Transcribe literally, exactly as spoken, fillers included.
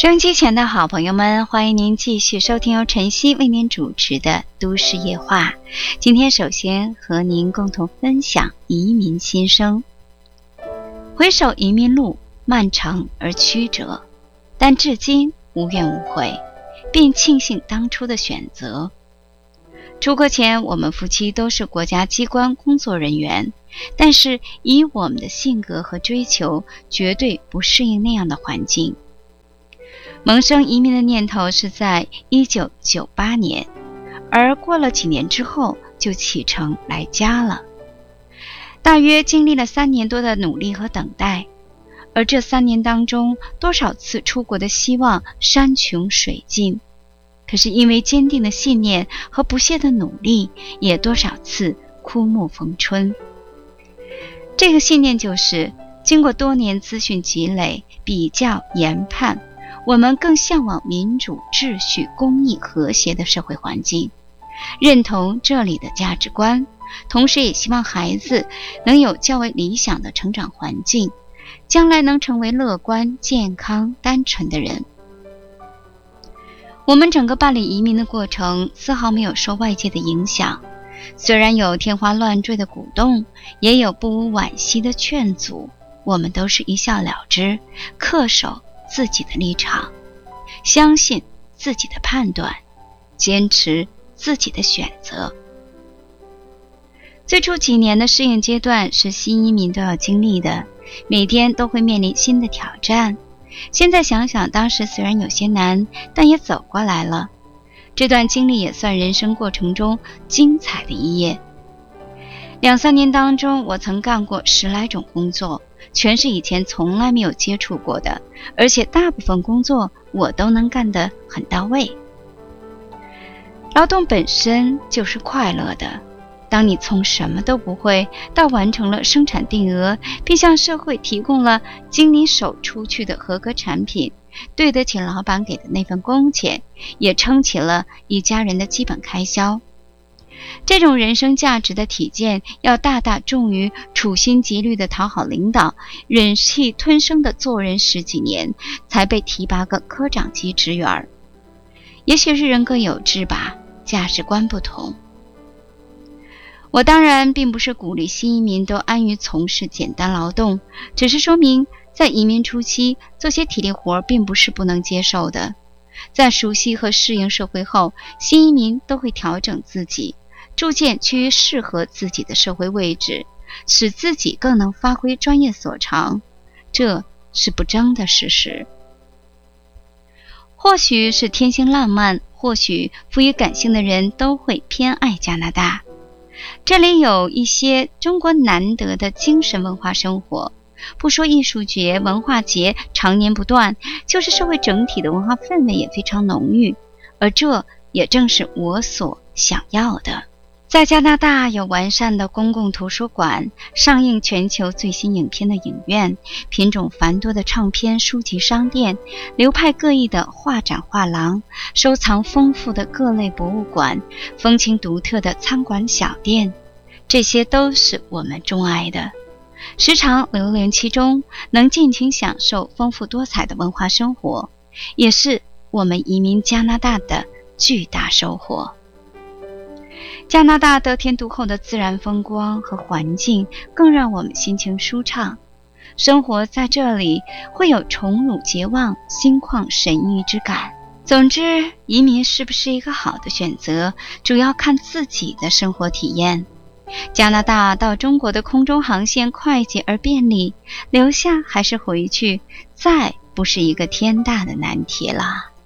收音机前的好朋友们，欢迎您继续收听由晨曦为您主持的都市夜话。今天首先和您共同分享移民心声。回首移民路漫长而曲折，但至今无怨无悔，并庆幸当初的选择。出国前我们夫妻都是国家机关工作人员，但是以我们的性格和追求，绝对不适应那样的环境。萌生移民的念头是在一九九八年，而过了几年之后就启程来家了。大约经历了三年多的努力和等待，而这三年当中，多少次出国的希望山穷水尽，可是因为坚定的信念和不懈的努力，也多少次枯木逢春。这个信念就是，经过多年资讯积累、比较研判，我们更向往民主、秩序、公益、和谐的社会环境，认同这里的价值观，同时也希望孩子能有较为理想的成长环境，将来能成为乐观、健康、单纯的人。我们整个办理移民的过程丝毫没有受外界的影响，虽然有天花乱坠的鼓动，也有不无惋惜的劝阻，我们都是一笑了之，恪守自己的立场，相信自己的判断，坚持自己的选择。最初几年的适应阶段是新移民都要经历的，每天都会面临新的挑战。现在想想，当时虽然有些难，但也走过来了。这段经历也算人生过程中精彩的一页。两三年当中，我曾干过十来种工作，全是以前从来没有接触过的，而且大部分工作我都能干得很到位。劳动本身就是快乐的，当你从什么都不会到完成了生产定额，并向社会提供了经你手出去的合格产品，对得起老板给的那份工钱，也撑起了一家人的基本开销。这种人生价值的体现，要大大重于处心积虑的讨好领导，忍气吞声的做人十几年，才被提拔个科长级职员。也许是人各有志吧，价值观不同。我当然并不是鼓励新移民都安于从事简单劳动，只是说明在移民初期做些体力活并不是不能接受的。在熟悉和适应社会后，新移民都会调整自己，逐渐趋于适合自己的社会位置，使自己更能发挥专业所长，这是不争的事实。或许是天性浪漫，或许富于感性的人都会偏爱加拿大。这里有一些中国难得的精神文化生活，不说艺术节、文化节常年不断，就是社会整体的文化氛围也非常浓郁，而这也正是我所想要的。在加拿大有完善的公共图书馆，上映全球最新影片的影院，品种繁多的唱片书籍商店，流派各异的画展画廊，收藏丰富的各类博物馆，风情独特的餐馆小店，这些都是我们钟爱的。时常流连其中，能尽情享受丰富多彩的文化生活，也是我们移民加拿大的巨大收获。加拿大得天独厚的自然风光和环境，更让我们心情舒畅。生活在这里会有宠辱桀忘、心旷神怡之感。总之，移民是不是一个好的选择，主要看自己的生活体验。加拿大到中国的空中航线快捷而便利，留下还是回去，再不是一个天大的难题了。